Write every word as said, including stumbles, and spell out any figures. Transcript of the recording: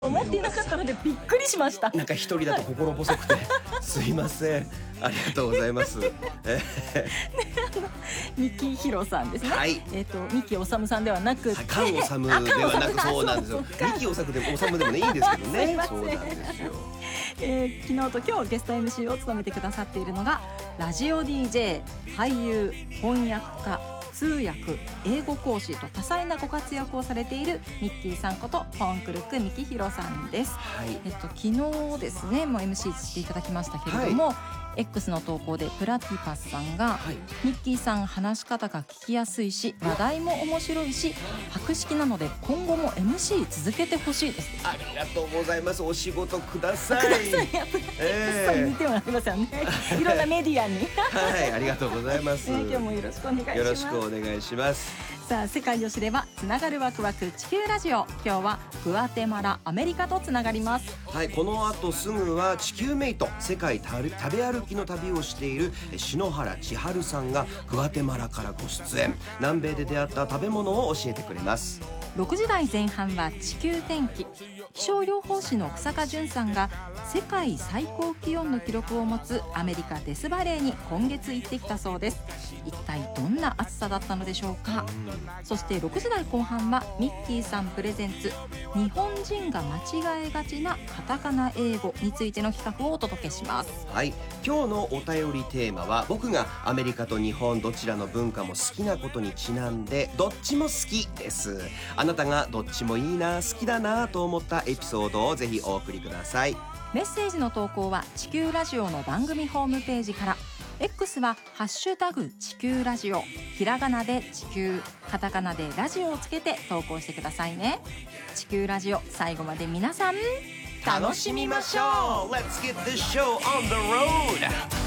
思っていなかったのでびっくりしました。 なんか一人だと心細くてすいません、ありがとうございます。 三木ひろさんですね。 はい。 えっと三木おさむさんではなくて、 菅治ではなく、そうなんですよ。三木おさむでもおさむでもねいいんですけどね。そうなんですよ。 えー、昨日と今日ゲスト エムシー を務めてくださっているのがラジオ ディージェー、俳優、翻訳家、通訳、英語講師と多彩なご活躍をされているミッキーさんことポンクルック三木ひろさんです。はい。えっと昨日ですね、もう エムシー していただきましたけれども、はい、X の投稿でプラティパスさんが、はい、ミッキーさん話し方が聞きやすいし話題も面白いし博識なので今後も エムシー 続けてほしいです。 ありがとうございます。お仕事ください。ください。やっぱり、 えー、そう似てもらいますよね。いろんなメディアにはい、ありがとうございます。 えー、今日もよろしくお願いします。 よろしくお願いします。 さあ、世界を知ればつながるワクワク地球ラジオ。今日はグアテマラ、アメリカとつながります。 はい、この後すぐは地球メイト、世界食べ歩きの旅をしている篠原千春さんがグアテマラからご出演。南米で出会った食べ物を教えてくれます。 ろくじ台前半は地球天気。気象予報士の草加淳さんが世界最高気温の記録を持つアメリカデスバレーに今月行ってきたそうです。一体どんな暑さだったのでしょうか。そしてろくじ台後半はミッキーさんプレゼンツ、日本人が間違えがちなカタカナ英語についての企画をお届けします。 はい、今日のお便りテーマは、僕がアメリカと日本どちらの文化も好きなことにちなんでどっちも好きです。あなたがどっちもいいな、好きだなと思ったエピソードをぜひお送りください。 メッセージの投稿は地球ラジオの番組ホームページから。 X はハッシュタグ地球ラジオ、ひらがなで地球、カタカナでラジオをつけて投稿してくださいね。地球ラジオ、最後まで皆さん楽しみましょう。 Let's get this show on the road.